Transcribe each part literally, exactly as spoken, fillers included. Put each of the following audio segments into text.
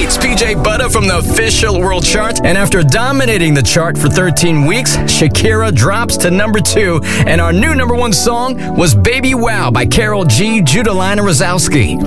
week's P J Butter from the official world chart. And after dominating the chart for thirteen weeks, Shakira drops to number two. And our new number one song was Baby Wow by Karol G, Judalina Rosowski.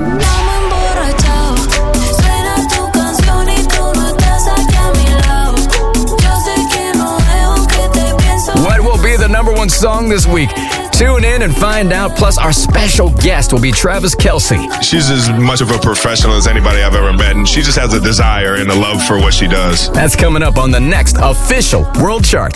What will be the number one song this week? Tune in and find out. Plus, our special guest will be Travis Kelce. She's as much of a professional as anybody I've ever met, and she just has a desire and a love for what she does. That's coming up on the next official World Chart.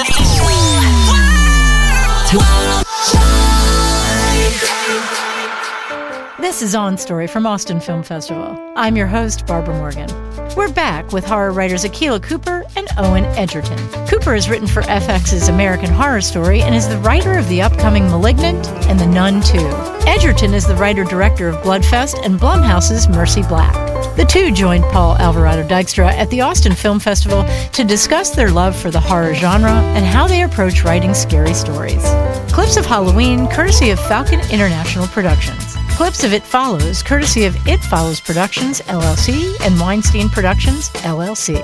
This is On Story from Austin Film Festival. I'm your host, Barbara Morgan. We're back with horror writers Akilah Cooper and Owen Edgerton. Cooper has written for F X's American Horror Story and is the writer of the upcoming Malignant and The Nun two. Edgerton is the writer-director of Bloodfest and Blumhouse's Mercy Black. The two joined Paul Alvarado Dykstra at the Austin Film Festival to discuss their love for the horror genre and how they approach writing scary stories. Clips of Halloween, courtesy of Falcon International Productions. Clips of It Follows, courtesy of It Follows Productions, L L C, and Weinstein Productions, L L C.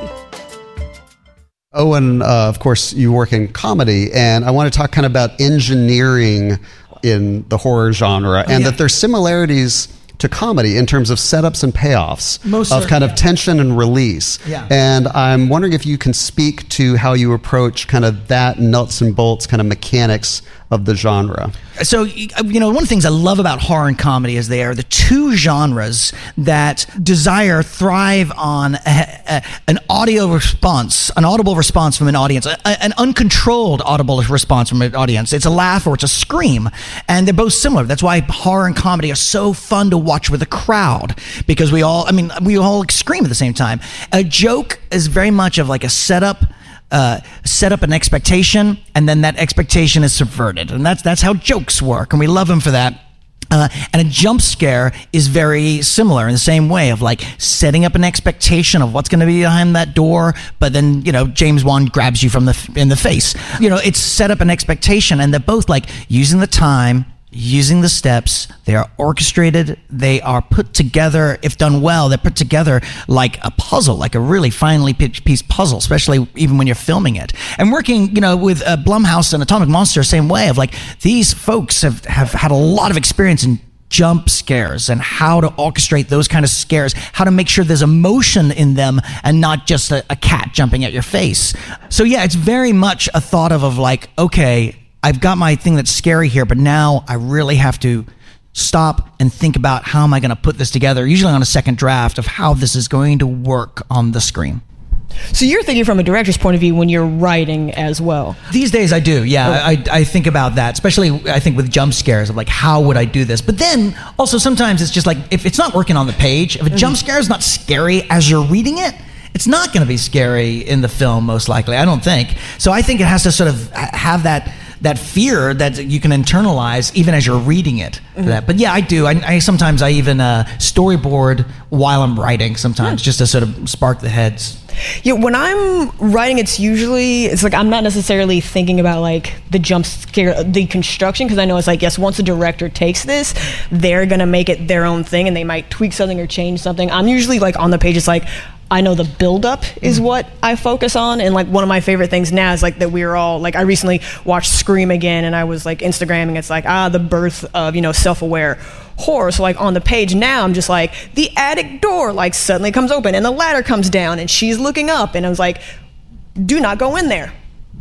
Owen, uh, of course, you work in comedy, and I want to talk kind of about engineering in the horror genre, oh, and yeah. that there's similarities to comedy in terms of setups and payoffs, Most of certain, kind of yeah. tension and release. Yeah. And I'm wondering if you can speak to how you approach kind of that nuts and bolts kind of mechanics of the genre. So, you know, one of the things I love about horror and comedy is they are the two genres that desire thrive on a, a, an audio response, an audible response from an audience, a, an uncontrolled audible response from an audience. It's a laugh or it's a scream, and they're both similar. That's why horror and comedy are so fun to watch with a crowd, because we all, I mean, we all scream at the same time. A joke is very much of like a setup, Uh, set up an expectation, and then that expectation is subverted, and that's that's how jokes work, and we love them for that. Uh, and a jump scare is very similar in the same way of like setting up an expectation of what's going to be behind that door, but then, you know, James Wan grabs you from the in the face. You know, it's set up an expectation, and they're both like using the time, using the steps. They are orchestrated. They are put together. If done well, they're put together like a puzzle, like a really finely pitched piece puzzle, especially even when you're filming it. And working, you know, with uh, Blumhouse and Atomic Monster, same way of like, these folks have, have had a lot of experience in jump scares and how to orchestrate those kind of scares, how to make sure there's emotion in them and not just a, a cat jumping at your face. So yeah, it's very much a thought of, of like, okay, I've got my thing that's scary here, but now I really have to stop and think about how am I going to put this together, usually on a second draft of how this is going to work on the screen. So you're thinking from a director's point of view when you're writing as well? These days I do, yeah. Oh. I, I think about that, especially I think with jump scares of like, how would I do this? But then also sometimes it's just like, if it's not working on the page, if a mm-hmm. jump scare is not scary as you're reading it, it's not going to be scary in the film, most likely, I don't think. So I think it has to sort of have that that fear that you can internalize even as you're reading it. Mm-hmm. That. But yeah, I do. I, I sometimes I even uh, storyboard while I'm writing sometimes, yeah. just to sort of spark the heads. Yeah, when I'm writing, it's usually, it's like I'm not necessarily thinking about like the jump scare, the construction, because I know it's like, yes, once the director takes this, they're going to make it their own thing and they might tweak something or change something. I'm usually like on the page, it's like, I know the buildup is what I focus on, and like one of my favorite things now is like that we are all like, I recently watched Scream again, and I was like Instagramming. It's like ah the birth of, you know, self-aware horror. So like on the page now, I'm just like the attic door like suddenly comes open and the ladder comes down and she's looking up, and I was like, do not go in there.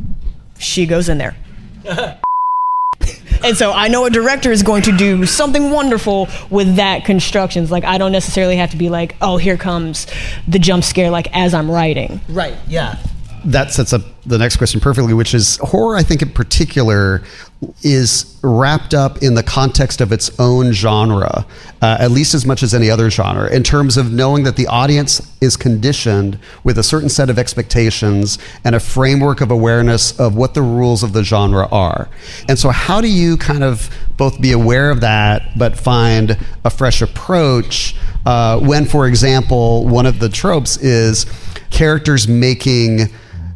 She goes in there. And so I know a director is going to do something wonderful with that construction. It's like I don't necessarily have to be like, oh, here comes the jump scare like as I'm writing. Right, yeah. That sets up the next question perfectly, which is horror, I think in particular, is wrapped up in the context of its own genre, uh, at least as much as any other genre, in terms of knowing that the audience is conditioned with a certain set of expectations and a framework of awareness of what the rules of the genre are. And so how do you kind of both be aware of that, but find a fresh approach uh, when, for example, one of the tropes is characters making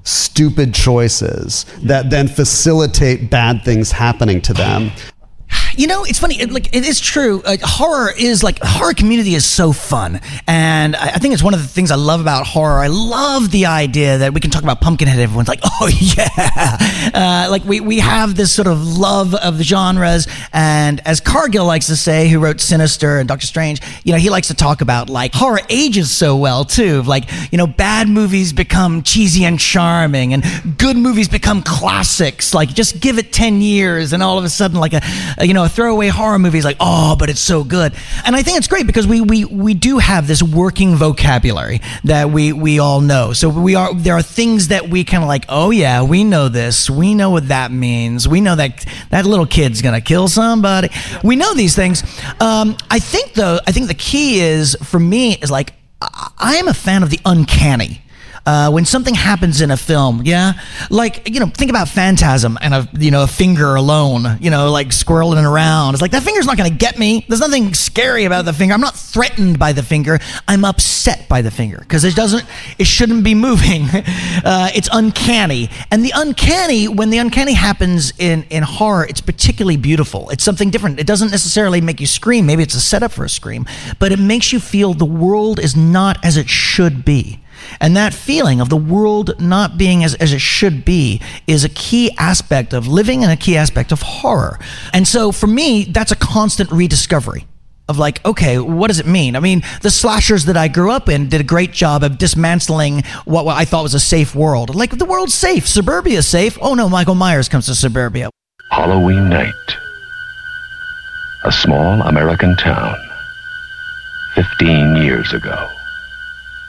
stupid choices that then facilitate bad things happening to them? You know, it's funny. It, like, it is true. Uh, horror is like, horror community is so fun. And I, I think it's one of the things I love about horror. I love the idea that we can talk about Pumpkinhead. Everyone's like, oh, yeah. Uh, like, we, we have this sort of love of the genres. And as Cargill likes to say, who wrote Sinister and Doctor Strange, you know, he likes to talk about, like, horror ages so well, too. Like, you know, bad movies become cheesy and charming, and good movies become classics. Like, just give it ten years, and all of a sudden, like, a, a you know, a throwaway horror movie is like, oh, but it's so good. And I think it's great because we we we do have this working vocabulary that we we all know. So we are there are things that we kind of like, oh yeah, we know this. We know what that means. We know that that little kid's gonna kill somebody. We know these things. Um, I think though, I think the key is for me is like, I, I am a fan of the uncanny. Uh, when something happens in a film, yeah, like, you know, think about Phantasm and a, you know, a finger alone, you know, like squirreling around. It's like, that finger's not going to get me. There's nothing scary about the finger. I'm not threatened by the finger. I'm upset by the finger because it doesn't, it shouldn't be moving. Uh, it's uncanny. And the uncanny, when the uncanny happens in, in horror, it's particularly beautiful. It's something different. It doesn't necessarily make you scream. Maybe it's a setup for a scream, but it makes you feel the world is not as it should be. And that feeling of the world not being as, as it should be is a key aspect of living and a key aspect of horror. And so for me, that's a constant rediscovery of like, okay, what does it mean? I mean, the slashers that I grew up in did a great job of dismantling what, what I thought was a safe world. Like, the world's safe. Suburbia's safe. Oh no, Michael Myers comes to Suburbia. Halloween night. A small American town. Fifteen years ago.